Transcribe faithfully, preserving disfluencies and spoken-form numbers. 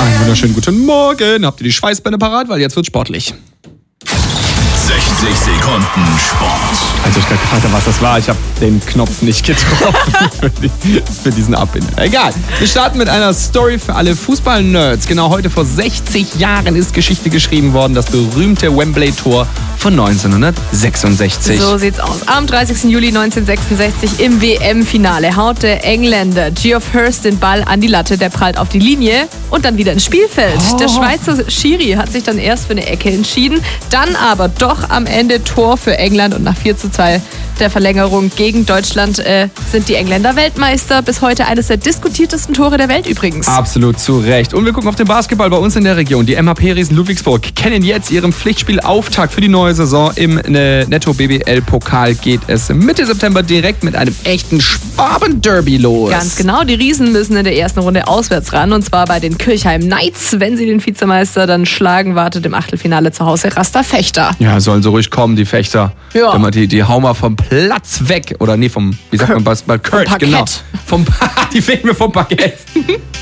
Einen wunderschönen guten Morgen. Habt ihr die Schweißbänder parat? Weil jetzt wird sportlich. sechzig Sekunden Sport. Als ich gerade gefragt habe, was das war, ich habe den Knopf nicht getroffen für, die, für diesen Abbinder. Egal. Wir starten mit einer Story für alle Fußball-Nerds. Genau heute vor sechzig Jahren ist Geschichte geschrieben worden. Das berühmte Wembley-Tor von neunzehnhundertsechsundsechzig. So sieht's aus. Am dreißigsten Juli neunzehnhundertsechsundsechzig im W M-Finale haut der Engländer Geoff Hurst den Ball an die Latte. Der prallt auf die Linie und dann wieder ins Spielfeld. Oh. Der Schweizer Schiri hat sich dann erst für eine Ecke entschieden, dann aber doch am Ende Tor für England und nach vier zu zwei der Verlängerung gegen Deutschland äh, sind die Engländer Weltmeister. Bis heute eines der diskutiertesten Tore der Welt übrigens. Absolut zu Recht. Und wir gucken auf den Basketball bei uns in der Region. Die M H P-Riesen Ludwigsburg kennen jetzt ihren Pflichtspielauftakt für die neue Saison. Im äh, Netto-B B L-Pokal geht es Mitte September direkt mit einem echten Schwaben-Derby los. Ganz genau, die Riesen müssen in der ersten Runde auswärts ran und zwar bei den Kirchheim Knights. Wenn sie den Vizemeister dann schlagen, wartet im Achtelfinale zu Hause Raster Fechter. Ja, sollen so ruhig kommen, die Fechter. Ja. Immer die, die hauen wir vom Platz weg. Oder nee, vom, wie sagt man, Basketball? Kurt, Parkett. genau. Vom, die fehlen mir vom Parkett.